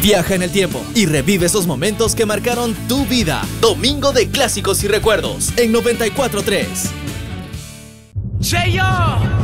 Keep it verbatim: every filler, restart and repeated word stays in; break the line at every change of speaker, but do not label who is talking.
Viaja en el tiempo y revive esos momentos que marcaron tu vida. Domingo de clásicos y recuerdos en noventa y cuatro punto tres.
¡Cheyo!